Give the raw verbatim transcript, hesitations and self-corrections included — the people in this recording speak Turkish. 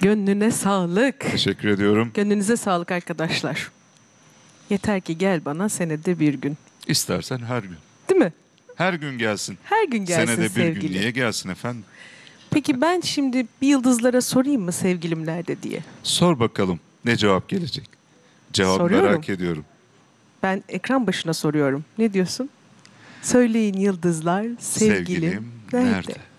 Gönlüne sağlık. Teşekkür ediyorum. Gönlünüze sağlık arkadaşlar. Yeter ki gel bana senede bir gün. İstersen her gün. Değil mi? Her gün gelsin. Her gün gelsin Senede bir sevgili. gün niye gelsin efendim? Peki ben şimdi bir yıldızlara sorayım mı sevgilim nerede diye? Sor bakalım ne cevap gelecek? Cevap Soruyorum. merak ediyorum. Ben ekran başına soruyorum. Ne diyorsun? Söyleyin yıldızlar sevgilim, Sevgilim nerede? nerede?